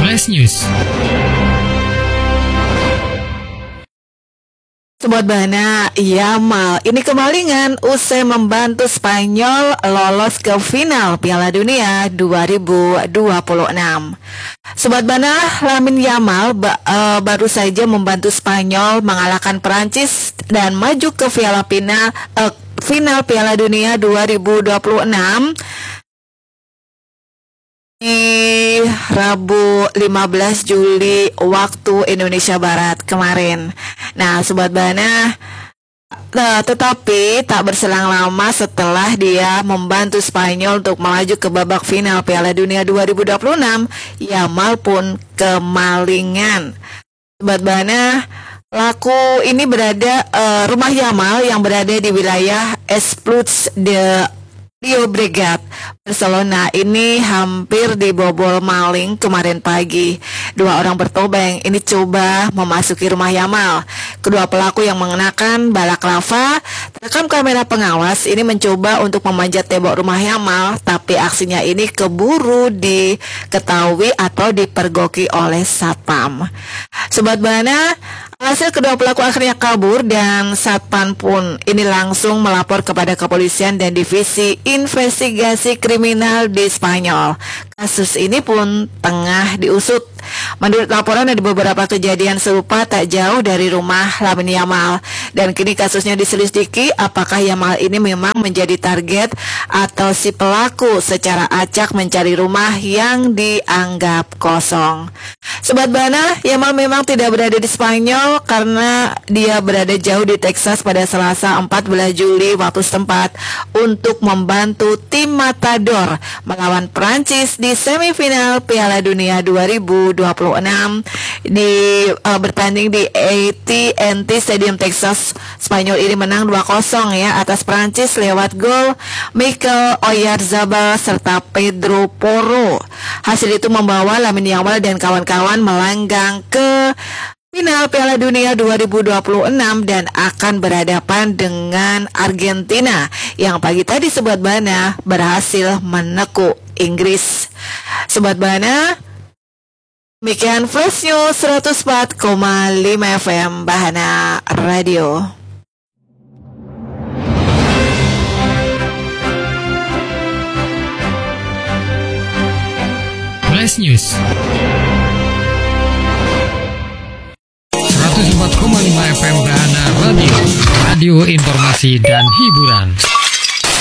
Flash News. Sobat Bana, Yamal ini kemalingan usai membantu Spanyol lolos ke final Piala Dunia 2026. Sobat Bana, Lamine Yamal baru saja membantu Spanyol mengalahkan Perancis dan maju ke final Piala Dunia 2026 di Rabu 15 Juli waktu Indonesia Barat kemarin. Nah, Sobat Bana, tetapi tak berselang lama setelah dia membantu Spanyol untuk melaju ke babak final Piala Dunia 2026, Yamal pun kemalingan. Sobat Bana, rumah Yamal yang berada di wilayah Espluys de Llobregat, Barcelona ini hampir dibobol maling kemarin pagi. Dua orang bertobeng ini coba memasuki rumah Yamal. Kedua pelaku yang mengenakan balaklava terekam kamera pengawas ini mencoba untuk memanjat tembok rumah Yamal, tapi aksinya ini keburu diketahui atau dipergoki oleh satpam. Sobat Bana, hasil kedua pelaku akhirnya kabur dan satpam pun ini langsung melapor kepada kepolisian dan divisi investigasi kriminal di Spanyol. Kasus ini pun tengah diusut. Menurut laporan ada beberapa kejadian serupa tak jauh dari rumah Lamine Yamal dan kini kasusnya diselidiki apakah Yamal ini memang menjadi target atau si pelaku secara acak mencari rumah yang dianggap kosong. Sobat Bana, Yamal memang tidak berada di Spanyol karena dia berada jauh di Texas pada Selasa 14 Juli waktu setempat untuk membantu tim Matador melawan Prancis di semifinal Piala Dunia 2026 bertanding di AT&T Stadium Texas. Spanyol ini menang 2-0 ya atas Prancis lewat gol Mikel Oyarzabal serta Pedro Porro. Hasil itu membawa Lamine Yamal dan kawan-kawan melanggang ke final Piala Dunia 2026 dan akan berhadapan dengan Argentina yang pagi tadi Sobat Bana berhasil menekuk Inggris. Sobat Bana, demikian Flash News 104,5 FM Bahana Radio. Flash News 104,5 FM Bahana Radio. Radio informasi dan hiburan.